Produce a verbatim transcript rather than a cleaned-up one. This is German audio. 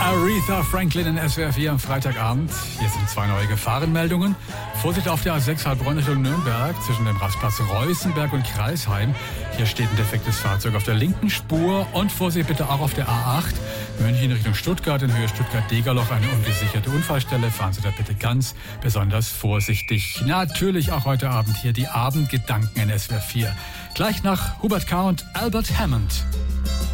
Aretha Franklin in S W R vier am Freitagabend. Hier sind zwei neue Gefahrenmeldungen. Vorsicht auf der A sechs Heilbronn Richtung Nürnberg zwischen dem Rastplatz Reußenberg und Kreisheim. Hier steht ein defektes Fahrzeug auf der linken Spur. Und Vorsicht bitte auch auf der A acht München Richtung Stuttgart in Höhe Stuttgart-Degerloch, eine ungesicherte Unfallstelle. Fahren Sie da bitte ganz besonders vorsichtig. Natürlich auch heute Abend hier die Abendgedanken in S W R vier. Gleich nach Hubert K. und Albert Hammond.